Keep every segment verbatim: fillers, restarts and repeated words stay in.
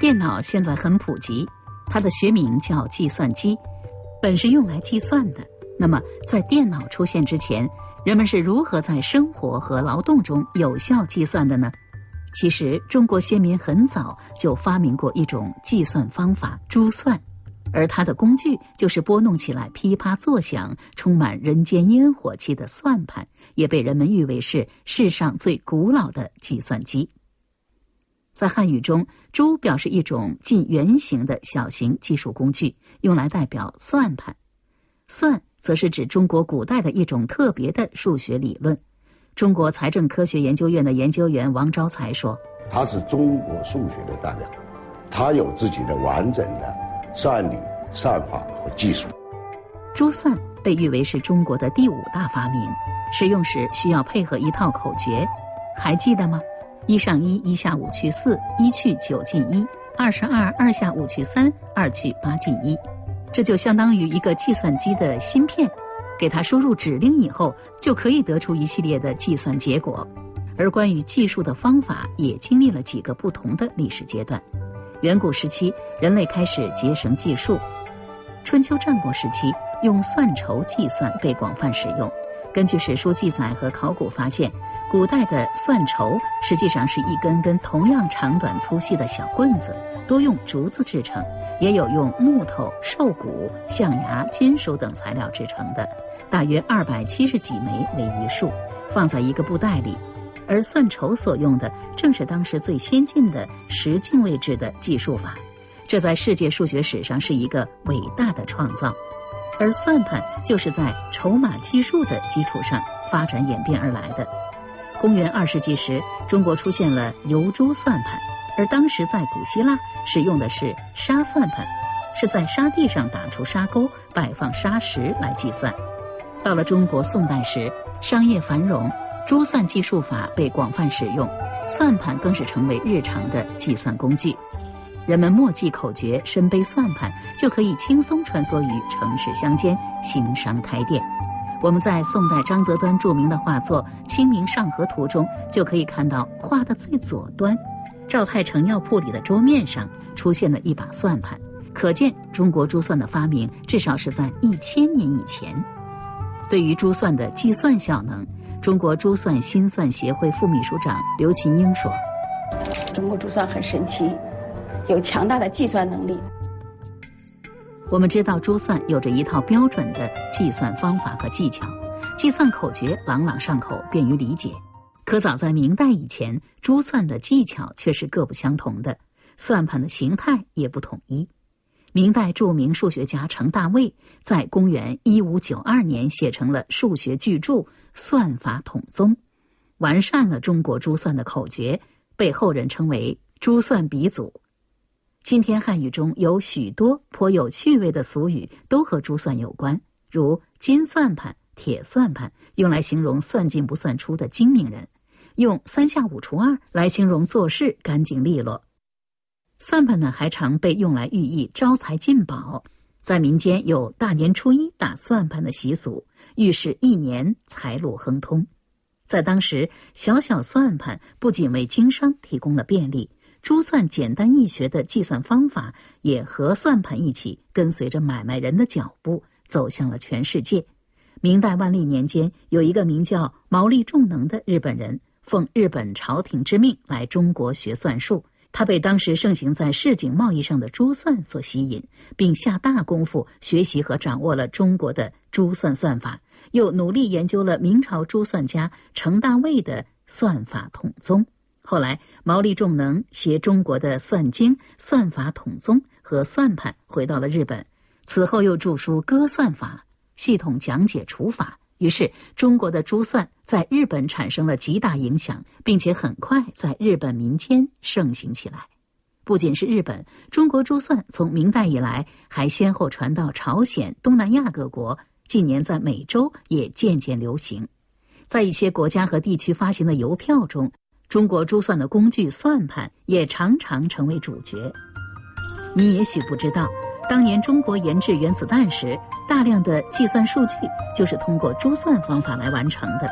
电脑现在很普及，它的学名叫计算机，本是用来计算的。那么在电脑出现之前，人们是如何在生活和劳动中有效计算的呢？其实中国先民很早就发明过一种计算方法——珠算，而它的工具就是拨弄起来噼啪作响、充满人间烟火气的算盘，也被人们誉为是世上最古老的计算机。在汉语中，珠表示一种近圆形的小型计数工具，用来代表算盘。算则是指中国古代的一种特别的数学理论。中国财政科学研究院的研究员王昭才说， 它是中国数学的代表，它有自己的完整的算理、算法和技术。 珠算被誉为是中国的第五大发明，使用时需要配合一套口诀，还记得吗？一上一，一下五去四，一去九进一；二是二，二下五去三，二去八进一。这就相当于一个计算机的芯片，给它输入指令以后，就可以得出一系列的计算结果。而关于计数的方法也经历了几个不同的历史阶段。远古时期，人类开始结绳计数；春秋战国时期，用算筹计算被广泛使用。根据史书记载和考古发现，古代的算筹实际上是一根根同样长短粗细的小棍子，多用竹子制成，也有用木头、兽骨、象牙、金属等材料制成的，大约二百七十几枚为一束，放在一个布袋里。而算筹所用的正是当时最先进的十进位制的计数法，这在世界数学史上是一个伟大的创造。而算盘就是在筹码计数的基础上发展演变而来的。公元二世纪时，中国出现了游珠算盘，而当时在古希腊使用的是沙算盘，是在沙地上打出沙沟，摆放沙石来计算。到了中国宋代时，商业繁荣，珠算计数法被广泛使用，算盘更是成为日常的计算工具。人们默记口诀，身背算盘，就可以轻松穿梭于城市乡间，行商开店。我们在宋代张择端著名的画作《清明上河图》中，就可以看到画的最左端，赵太成药铺里的桌面上出现了一把算盘，可见中国珠算的发明至少是在一千年以前。对于珠算的计算效能，中国珠算心算协会副秘书长刘琴英说， 中国珠算很神奇，有强大的计算能力。 我们知道珠算有着一套标准的计算方法和技巧，计算口诀朗朗上口，便于理解。可早在明代以前，珠算的技巧却是各不相同的，算盘的形态也不统一。明代著名数学家程大卫在公元一五九二年写成了数学巨著《算法统宗》，完善了中国珠算的口诀，被后人称为珠算鼻祖。今天汉语中有许多颇有趣味的俗语都和珠算有关，如金算盘、铁算盘用来形容算进不算出的精明人，用三下五除二来形容做事干净利落。算盘呢，还常被用来寓意招财进宝，在民间有大年初一打算盘的习俗，预示一年财路亨通。在当时，小小算盘不仅为经商提供了便利，珠算简单易学的计算方法也和算盘一起跟随着买卖人的脚步走向了全世界。明代万历年间，有一个名叫毛利仲能的日本人，奉日本朝廷之命来中国学算术。他被当时盛行在市井贸易上的珠算所吸引，并下大功夫学习和掌握了中国的珠算算法，又努力研究了明朝珠算家程大卫的算法统宗。后来毛利仲能携中国的算经、算法统宗和算盘回到了日本，此后又著书歌算法，系统讲解除法，于是中国的珠算在日本产生了极大影响，并且很快在日本民间盛行起来。不仅是日本，中国珠算从明代以来还先后传到朝鲜、东南亚各国，近年在美洲也渐渐流行。在一些国家和地区发行的邮票中，中国珠算的工具算盘也常常成为主角。你也许不知道，当年中国研制原子弹时，大量的计算数据就是通过珠算方法来完成的。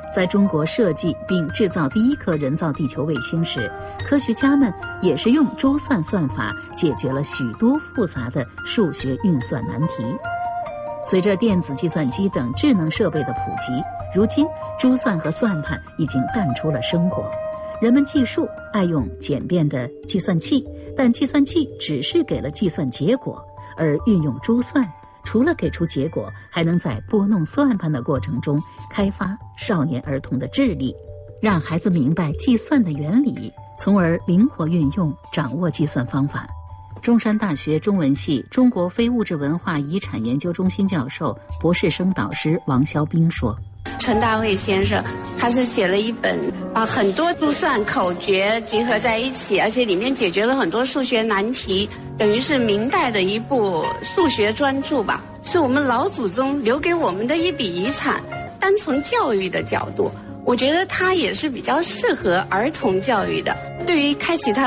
在中国设计并制造第一颗人造地球卫星时，科学家们也是用珠算算法解决了许多复杂的数学运算难题。随着电子计算机等智能设备的普及，如今珠算和算盘已经淡出了生活。人们计数爱用简便的计算器，但计算器只是给了计算结果，而运用珠算，除了给出结果，还能在拨弄算盘的过程中开发少年儿童的智力，让孩子明白计算的原理，从而灵活运用掌握计算方法。中山大学中文系中国非物质文化遗产研究中心教授、博士生导师王肖兵说， 陈大卫先生他是写了一本把很多珠算口诀结合在一起，而且里面解决了很多数学难题，等于是明代的一部数学专著吧，是我们老祖宗留给我们的一笔遗产。单从教育的角度，我觉得它也是比较适合儿童教育的。对于开启他